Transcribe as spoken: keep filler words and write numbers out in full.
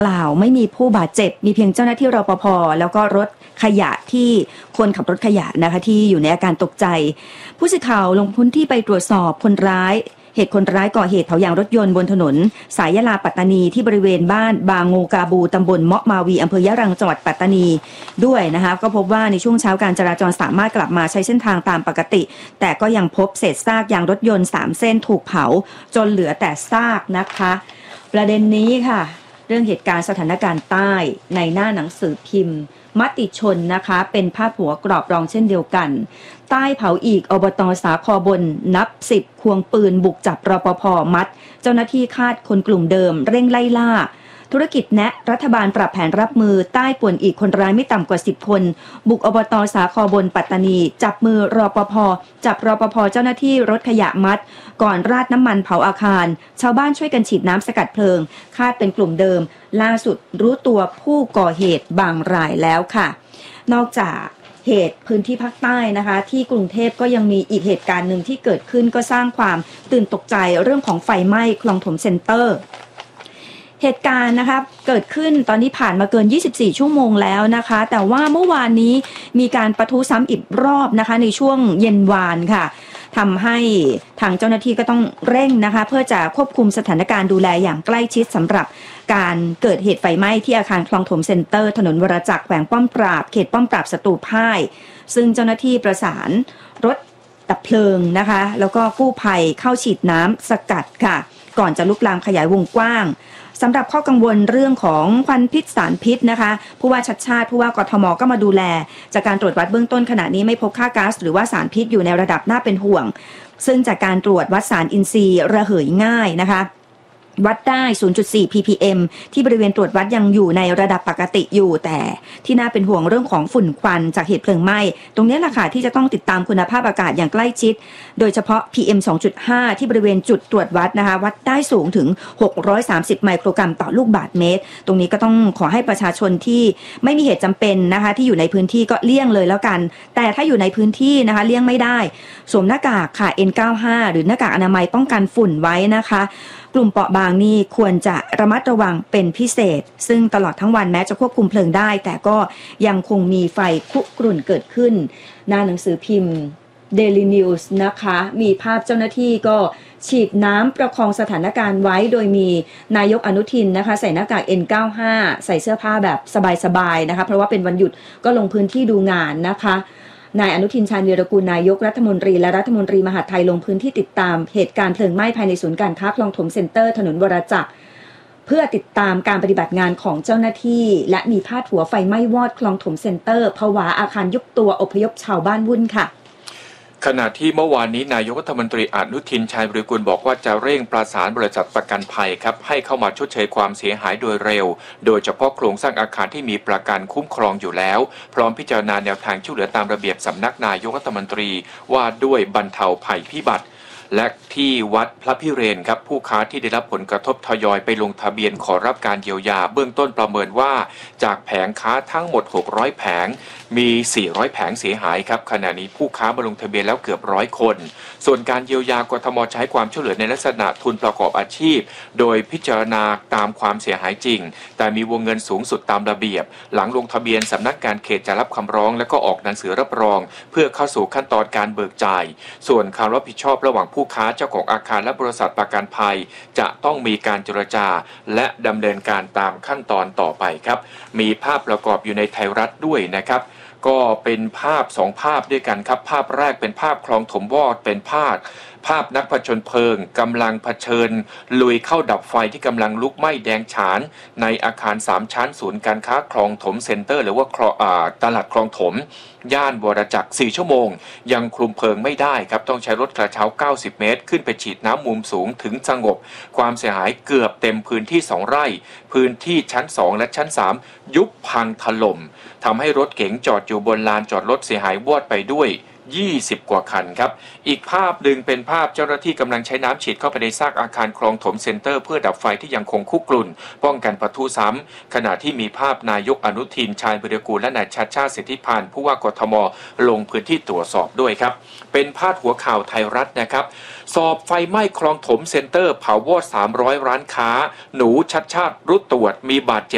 เปล่าไม่มีผู้บาดเจ็บมีเพียงเจ้าหน้าที่รปภ.แล้วก็รถขยะที่คนขับรถขยะนะคะที่อยู่ในอาการตกใจผู้สื่อข่าวลงพื้นที่ไปตรวจสอบคนร้ายเหตุคนร้ายก่อเหตุเผายางรถยนต์บนถนนสายยะลาปัตตานีที่บริเวณบ้านบางโงกาบูตำบลเมาะมาวีอำเภอยะรังจังหวัดปัตตานีด้วยนะคะก็พบว่าในช่วงเช้าการจราจรสามารถกลับมาใช้เส้นทางตามปกติแต่ก็ยังพบเศษซากยางรถยนต์สามเส้นถูกเผาจนเหลือแต่ซากนะคะประเด็นนี้ค่ะเรื่องเหตุการณ์สถานการณ์ใต้ในหน้าหนังสือพิมพ์มติชนนะคะเป็นพาดหัวกรอบรองเช่นเดียวกันใต้เผาอีกอบต.สาครบนนับสิบควงปืนบุกจับรปภ.มัดเจ้าหน้าที่คาดคนกลุ่มเดิมเร่งไล่ล่าธุรกิจแนะรัฐบาลปรับแผนรับมือใต้ป่วนอีกคนร้ายไม่ต่ำกว่าสิบคนบุกอบต.สาครบนปัตตานีจับมือรปภ.จับรปภ.เจ้าหน้าที่รถขยะมัดก่อนราดน้ำมันเผาอาคารชาวบ้านช่วยกันฉีดน้ำสกัดเพลิงคาดเป็นกลุ่มเดิมล่าสุดรู้ตัวผู้ก่อเหตุบางรายแล้วค่ะนอกจากเหตุพื้นที่ภาคใต้นะคะที่กรุงเทพก็ยังมีอีกเหตุการณ์หนึ่งที่เกิดขึ้นก็สร้างความตื่นตกใจเรื่องของไฟไหม้คลองถมเซ็นเตอร์เหตุการณ์นะคะเกิดขึ้นตอนนี้ผ่านมาเกินยี่สิบสี่ชั่วโมงแล้วนะคะแต่ว่าเมื่อวานนี้มีการปะทุซ้ำอีกรอบนะคะในช่วงเย็นวานค่ะทำให้ทางเจ้าหน้าที่ก็ต้องเร่งนะคะเพื่อจะควบคุมสถานการณ์ดูแลอย่างใกล้ชิดสำหรับการเกิดเหตุไฟไหม้ที่อาคารคลองถมเซ็นเตอร์ถนนวรจักรแขวงป้อมปราบเขตป้อมปราบศัตรูพ่ายซึ่งเจ้าหน้าที่ประสานรถดับเพลิงนะคะแล้วก็กู้ภัยเข้าฉีดน้ำสกัดค่ะก่อนจะลุกลามขยายวงกว้างสำหรับข้อกังวลเรื่องของควันพิษสารพิษนะคะผู้ว่าชัดชาติผู้ว่ากทมก็มาดูแลจากการตรวจวัดเบื้องต้นขณะนี้ไม่พบค่าก๊าซหรือว่าสารพิษอยู่ในระดับน่าเป็นห่วงซึ่งจากการตรวจวัดสารอินทรีย์ระเหยง่ายนะคะวัดได้ ศูนย์จุดสี่ พี พี เอ็ม ที่บริเวณตรวจวัดยังอยู่ในระดับปกติอยู่แต่ที่น่าเป็นห่วงเรื่องของฝุ่นควันจากเหตุเพลิงไหม้ตรงนี้แหละค่ะที่จะต้องติดตามคุณภาพอากาศอย่างใกล้ชิดโดยเฉพาะ พี เอ็ม สองจุดห้า ที่บริเวณจุดตรวจวัดนะคะวัดได้สูงถึงหกร้อยสามสิบไมโครกรัมต่อลูกบาศก์เมตรตรงนี้ก็ต้องขอให้ประชาชนที่ไม่มีเหตุจำเป็นนะคะที่อยู่ในพื้นที่ก็เลี่ยงเลยแล้วกันแต่ถ้าอยู่ในพื้นที่นะคะเลี่ยงไม่ได้สวมหน้ากากค่ะ เอ็น เก้าสิบห้า หรือหน้ากากอนามัยป้องกันฝุ่นไว้นะคะกลุ่มเปราะบางนี่ควรจะระมัดระวังเป็นพิเศษซึ่งตลอดทั้งวันแม้จะควบคุมเพลิงได้แต่ก็ยังคงมีไฟคุกรุ่นเกิดขึ้นหน้าหนังสือพิมพ์ Daily News นะคะมีภาพเจ้าหน้าที่ก็ฉีดน้ำประคองสถานการณ์ไว้โดยมีนายกอนุทินนะคะใส่หน้ากาก เอ็น เก้าสิบห้า ใส่เสื้อผ้าแบบสบายๆนะคะเพราะว่าเป็นวันหยุดก็ลงพื้นที่ดูงานนะคะนายอนุทินชาญวีรกูลนายกรัฐมนตรีและรัฐมนตรีมหาดไทยลงพื้นที่ติดตามเหตุการณ์เพลิงไหม้ภายในศูนย์การค้าคลองถมเซ็นเตอร์ถนนวรจักรเพื่อติดตามการปฏิบัติงานของเจ้าหน้าที่และมีพาดหัวไฟไหม้วอดคลองถมเซ็นเตอร์ผวาอาคารยุบตัวอพยพชาวบ้านวุ่นค่ะขณะที่เมื่อวานนี้นายกรัฐมนตรีอนุทินชาญวีรกูลบอกว่าจะเร่งประสานบริษัทประกันภัยครับให้เข้ามาชดเชยความเสียหายโดยเร็วโดยเฉพาะโครงสร้างอาคารที่มีประกันคุ้มครองอยู่แล้วพร้อมพิจารณาแนวทางช่วยเหลือตามระเบียบสำนักนายกรัฐมนตรีว่าด้วยบรรเทาภัยพิบัติและที่วัดพระพิเรนครับผู้ค้าที่ได้รับผลกระทบทยอยไปลงทะเบียนขอรับการเยียวยาเบื้องต้นประเมินว่าจากแผงค้าทั้งหมดหกร้อยแผงมีสี่ร้อยแผงเสียหายครับขณะนี้ผู้ค้ามาลงทะเบียนแล้วเกือบร้อยคนส่วนการเยียวยากทมใช้ความช่วยเหลือในลักษณะทุนประกอบอาชีพโดยพิจารณาตามความเสียหายจริงแต่มีวงเงินสูงสุดตามระเบียบหลังลงทะเบียนสำนักงานเขตจะรับคำร้องและก็ออกหนังสือรับรองเพื่อเข้าสู่ขั้นตอนการเบิกจ่ายส่วนความรับผิดชอบระหว่างผู้ค้าเจ้าของอาคารและบริษัทประกันภัยจะต้องมีการเจรจาและดำเนินการตามขั้นตอนต่อไปครับมีภาพประกอบอยู่ในไทยรัฐด้วยนะครับก็เป็นภาพสองภาพด้วยกันครับภาพแรกเป็นภาพคลองถมวอดเป็นภาพภาพนักผจญเพลิงกำลังเผชิญลุยเข้าดับไฟที่กำลังลุกไหม้แดงฉานในอาคารสามชั้นศูนย์การค้าคลองถมเซ็นเตอร์หรือว่าตลาดคลองถมย่านวรจักรสี่ชั่วโมงยังคุมเพลิงไม่ได้ครับต้องใช้รถกระเช้าเก้าสิบเมตรขึ้นไปฉีดน้ำมุมสูงถึงสงบความเสียหายเกือบเต็มพื้นที่สองไร่พื้นที่ชั้นสองและชั้นสามยุบพังถล่มทำให้รถเก๋งจอดอยู่บนลานจอดรถเสียหายวอดไปด้วยยี่สิบกว่าคันครับอีกภาพหนึ่งเป็นภาพเจ้าหน้าที่กำลังใช้น้ำฉีดเข้าไปในซากอาคารคลองถมเซ็นเตอร์เพื่อดับไฟที่ยังคงคุกรุ่นป้องกันปะทุซ้ำขณะที่มีภาพนายกอนุทินชาญวีรกูลและนายชัชชาติสิทธิพันธ์ผู้ว่ากทมลงพื้นที่ตรวจสอบด้วยครับเป็นพาดหัวข่าวไทยรัฐนะครับสอบไฟไหม้คลองถมเซ็นเตอร์เผาวอดสามร้อยร้านค้าหนูชัชชาติรุดตรวจมีบาดเจ็บ